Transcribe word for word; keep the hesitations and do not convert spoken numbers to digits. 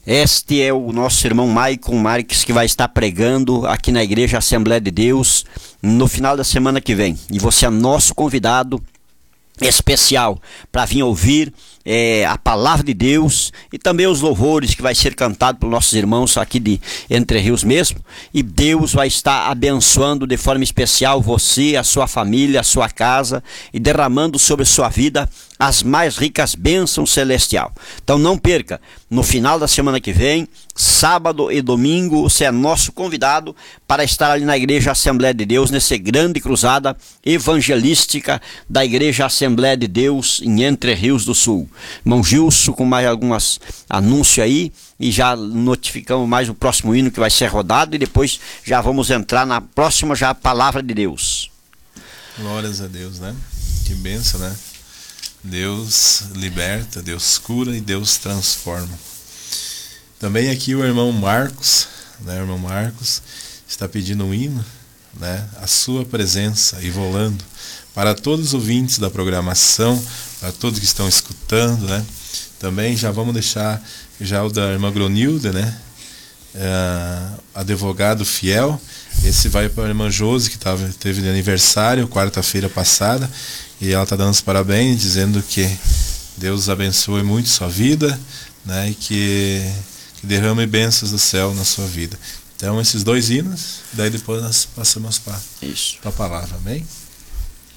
Este é o nosso irmão Maicon Marques, que vai estar pregando aqui na Igreja Assembleia de Deus no final da semana que vem. E você é nosso convidado especial para vir ouvir é, a palavra de Deus e também os louvores que vai ser cantado pelos nossos irmãos aqui de Entre Rios mesmo. E Deus vai estar abençoando de forma especial você, a sua família, a sua casa e derramando sobre sua vida as mais ricas bênçãos celestial. Então não perca, no final da semana que vem, sábado e domingo, você é nosso convidado para estar ali na Igreja Assembleia de Deus, nessa grande cruzada evangelística da Igreja Assembleia de Deus em Entre Rios do Sul. Irmão Gilson, com mais algumas anúncios aí, e já notificamos mais o próximo hino que vai ser rodado, e depois já vamos entrar na próxima já palavra de Deus. Glórias a Deus, né? Que bênção, né? Deus liberta, Deus cura e Deus transforma. Também aqui o irmão Marcos, né, o irmão Marcos está pedindo um hino, né, a sua presença e volando para todos os ouvintes da programação, para todos que estão escutando, né. Também já vamos deixar já o da irmã Gronilda, né, uh, advogado fiel. Esse vai para a irmã Josi, que tava, teve aniversário quarta-feira passada, e ela está dando os parabéns, dizendo que Deus abençoe muito sua vida, né, e que, que derrame bênçãos do céu na sua vida. Então esses dois hinos, daí depois nós passamos para a palavra, amém?